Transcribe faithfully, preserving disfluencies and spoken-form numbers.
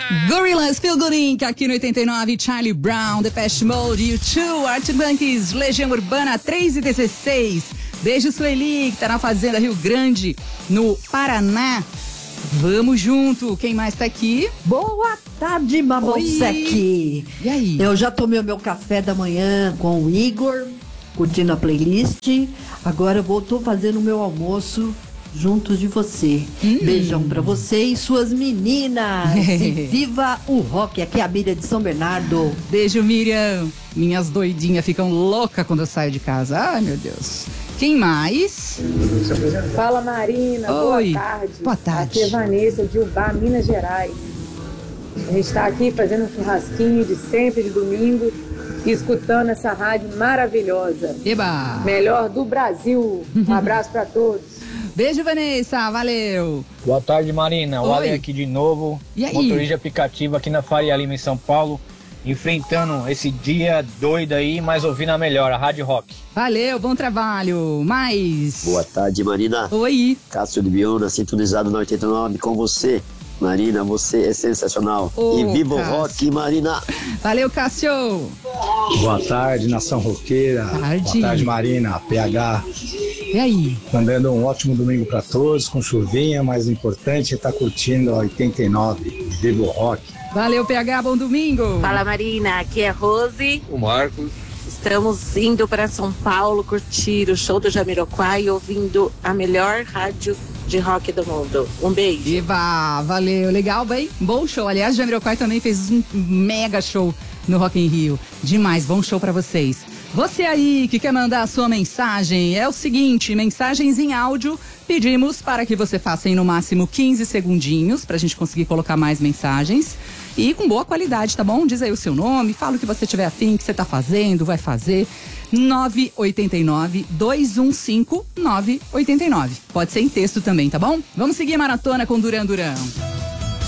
Gorillaz, Feel Good Inc, aqui no oitenta e nove, Charlie Brown, Depeche Mode, U dois, Arctic Monkeys, Legião Urbana, três e dezesseis. Beijo, Sueli, que tá na Fazenda Rio Grande, no Paraná. Vamos junto, quem mais tá aqui? Boa tarde, Mamonsec. E aí? Eu já tomei o meu café da manhã com o Igor, curtindo a playlist. Agora eu vou, tô fazendo o meu almoço junto de você. Hum. Beijão pra você e suas meninas. E viva o rock. Aqui é a Miriam de São Bernardo. Beijo, Miriam. Minhas doidinhas ficam loucas quando eu saio de casa. Ai, meu Deus. Quem mais? Fala, Marina. Oi. Boa tarde. Boa tarde. Aqui é Vanessa, de Ubá, Minas Gerais. A gente está aqui fazendo um churrasquinho de sempre, de domingo, e escutando essa rádio maravilhosa. Eba! Melhor do Brasil. Um abraço para todos. Beijo, Vanessa. Valeu. Boa tarde, Marina. O Ale aqui de novo. E aí? Motorista aplicativo aqui na Faria Lima, em São Paulo. Enfrentando esse dia doido aí, mas ouvindo a melhor, a Rádio Rock. Valeu, bom trabalho. Mais. Boa tarde, Marina. Oi. Cássio de Biúna, sintonizado na oitenta e nove com você. Marina, você é sensacional. Ô, e viva Cássio. o rock, Marina. Valeu, Cássio. Boa tarde, nação roqueira. Tarde. Boa tarde, Marina, P H. E aí? Mandando um ótimo domingo para todos, com chuvinha, mas o importante é estar curtindo a oitenta e nove. Viva o rock. Valeu, P H, bom domingo. Fala, Marina, aqui é Rose. O Marcos. Estamos indo para São Paulo curtir o show do Jamiroquai, ouvindo a melhor rádio de rock do mundo. Um beijo. Eba, valeu, legal, bem, bom show. Aliás, Jamiroquai também fez um mega show no Rock in Rio. Demais, bom show pra vocês. Você aí que quer mandar a sua mensagem, é o seguinte, mensagens em áudio, pedimos para que você faça em no máximo quinze segundinhos, pra gente conseguir colocar mais mensagens. E com boa qualidade, tá bom? Diz aí o seu nome, fala o que você tiver afim, que você tá fazendo, vai fazer. nove oito nove, dois um cinco, nove oito nove. Pode ser em texto também, tá bom? Vamos seguir a maratona com Duran Duran.